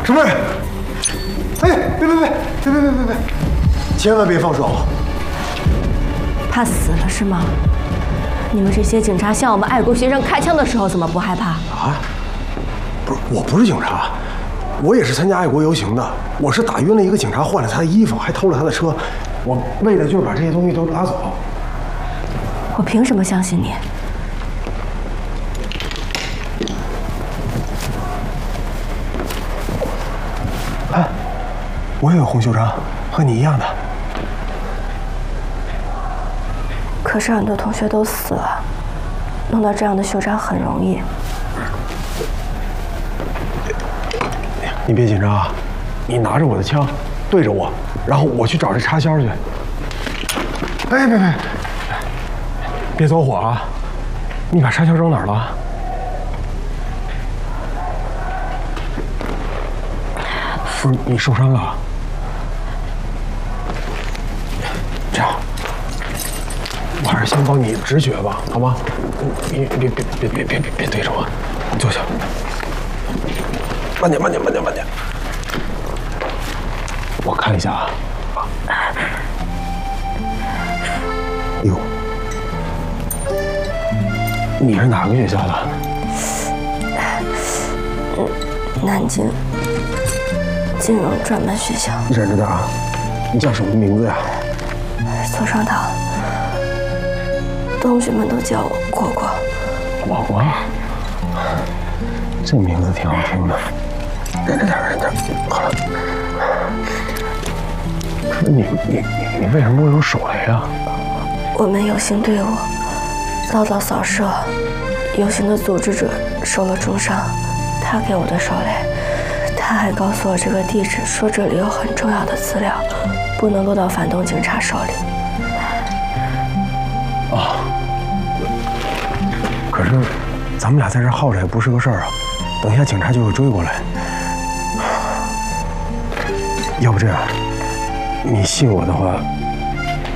什么人？哎，别！千万别放手！ 怕死了是吗？你们这些警察向我们爱国学生开枪的时候，怎么不害怕？ 啊？不是，我不是警察，我也是参加爱国游行的。我是打晕了一个警察，换了他的衣服，还偷了他的车。我为的就是把这些东西都拉走。 我凭什么相信你？ 哎，我也有红袖章，和你一样的。 可是很多同学都死了，弄到这样的袖章很容易。 你别紧张啊，你拿着我的枪，对着我，然后我去找这插销去。哎，别走火啊！你把插销扔哪儿了？不是你受伤了？这样，我还是先帮你止血吧，好吗？你别对着我，你坐下。慢点。我看一下啊。哟，你是哪个学校的？ 南京金融专门学校。 忍着点啊！你叫什么名字呀？ 左双桃，同学们都叫我果果。 果果，这名字挺好听的。忍着点。好了。可是你为什么会有手雷啊？ 我们游行队伍遭到扫射，游行的组织者受了重伤，他给我的手雷。他还告诉我这个地址，说这里有很重要的资料，不能落到反动警察手里。 哦，可是咱们俩在这耗着也不是个事儿啊，等一下警察就会追过来。要不这样，你信我的话，